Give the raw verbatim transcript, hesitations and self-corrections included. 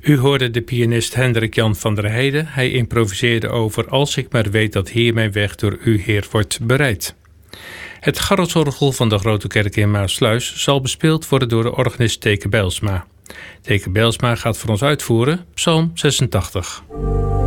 U hoorde de pianist Hendrik Jan van der Heijden. Hij improviseerde over Als ik maar weet dat hier mijn weg door uw Heer wordt bereid. Het garretsorgel van de Grote Kerk in Maassluis zal bespeeld worden door de organist Teke Bijlsma. Teke Bijlsma gaat voor ons uitvoeren Psalm zesentachtig.